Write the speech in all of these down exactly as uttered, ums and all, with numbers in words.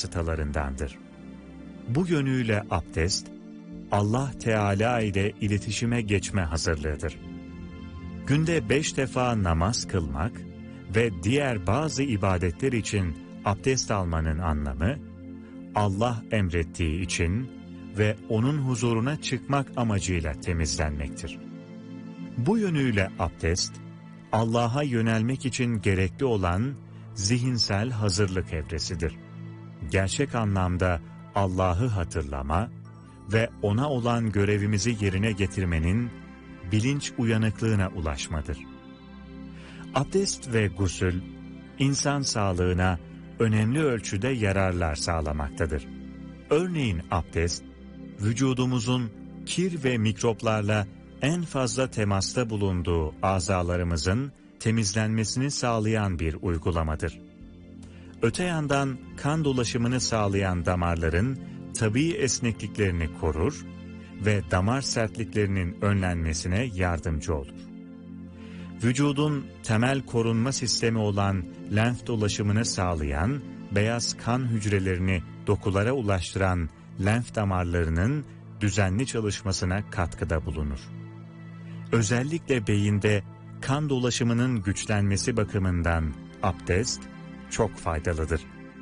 vasıtalarındandır. Bu yönüyle abdest, Allah Teala ile iletişime geçme hazırlığıdır. Günde beş defa namaz kılmak ve diğer bazı ibadetler için abdest almanın anlamı, Allah emrettiği için ve O'nun huzuruna çıkmak amacıyla temizlenmektir. Bu yönüyle abdest, Allah'a yönelmek için gerekli olan zihinsel hazırlık evresidir. Gerçek anlamda Allah'ı hatırlama ve O'na olan görevimizi yerine getirmenin bilinç uyanıklığına ulaşmadır. Abdest ve gusül, insan sağlığına önemli ölçüde yararlar sağlamaktadır. Örneğin abdest, vücudumuzun kir ve mikroplarla en fazla temasta bulunduğu azalarımızın temizlenmesini sağlayan bir uygulamadır. Öte yandan kan dolaşımını sağlayan damarların tabii esnekliklerini korur ve damar sertliklerinin önlenmesine yardımcı olur. Vücudun temel korunma sistemi olan lenf dolaşımını sağlayan, beyaz kan hücrelerini dokulara ulaştıran lenf damarlarının düzenli çalışmasına katkıda bulunur. Özellikle beyinde kan dolaşımının güçlenmesi bakımından abdest çok faydalıdır.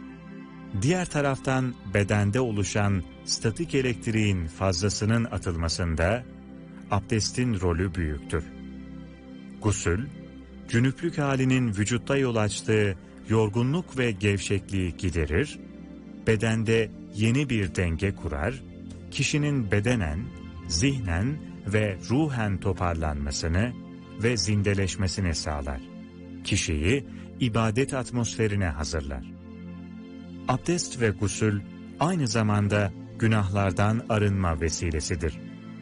Diğer taraftan bedende oluşan statik elektriğin fazlasının atılmasında abdestin rolü büyüktür. Gusül, cünüplük halinin vücutta yol açtığı yorgunluk ve gevşekliği giderir, bedende yeni bir denge kurar, kişinin bedenen, zihnen ve ruhen toparlanmasını ve zindeleşmesini sağlar. Kişiyi ibadet atmosferine hazırlar. Abdest ve gusül aynı zamanda günahlardan arınma vesilesidir.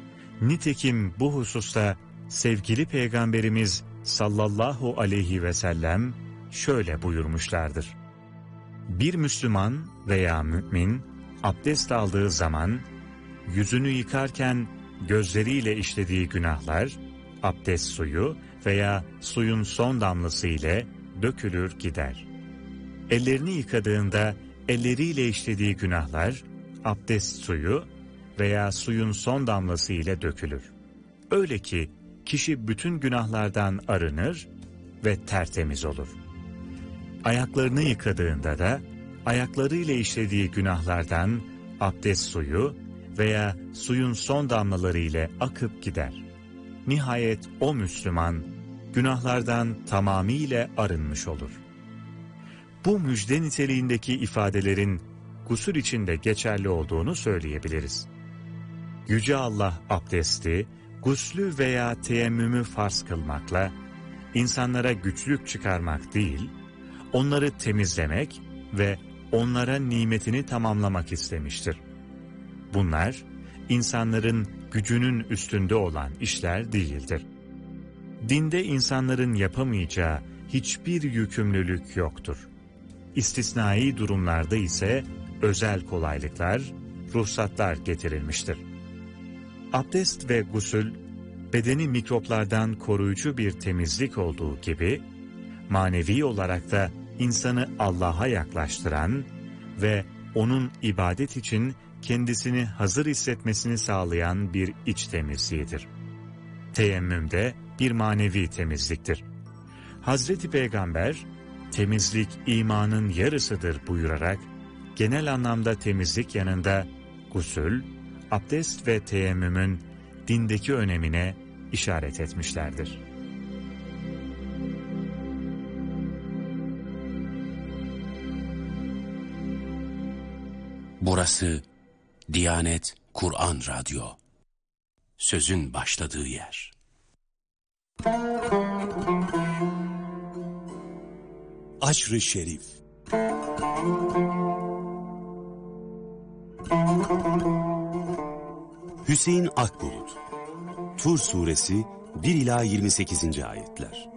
Nitekim bu hususta sevgili Peygamberimiz sallallahu aleyhi ve sellem şöyle buyurmuşlardır. Bir Müslüman veya mümin abdest aldığı zaman yüzünü yıkarken gözleriyle işlediği günahlar abdest suyu veya suyun son damlası ile dökülür gider. Ellerini yıkadığında elleriyle işlediği günahlar abdest suyu veya suyun son damlası ile dökülür. Öyle ki kişi bütün günahlardan arınır ve tertemiz olur. Ayaklarını yıkadığında da ayaklarıyla işlediği günahlardan abdest suyu veya suyun son damlaları ile akıp gider. Nihayet o Müslüman günahlardan tamamıyla arınmış olur. Bu müjde niteliğindeki ifadelerin gusül içinde geçerli olduğunu söyleyebiliriz. Yüce Allah abdesti, guslü veya teyemmümü farz kılmakla insanlara güçlük çıkarmak değil, onları temizlemek ve onlara nimetini tamamlamak istemiştir. Bunlar, insanların gücünün üstünde olan işler değildir. Dinde insanların yapamayacağı hiçbir yükümlülük yoktur. İstisnai durumlarda ise özel kolaylıklar, ruhsatlar getirilmiştir. Abdest ve gusül, bedeni mikroplardan koruyucu bir temizlik olduğu gibi, manevi olarak da insanı Allah'a yaklaştıran ve O'nun ibadet için kendisini hazır hissetmesini sağlayan bir iç temizliğidir. Teyemmüm de bir manevi temizliktir. Hazreti Peygamber, temizlik imanın yarısıdır buyurarak, genel anlamda temizlik yanında gusül, abdest ve teyemmümün dindeki önemine işaret etmişlerdir. Burası Diyanet Kur'an Radyo. Sözün başladığı yer. Aşr-ı Şerif. Hüseyin Akbulut. Tur Suresi bir ila yirmi sekizinci ayetler.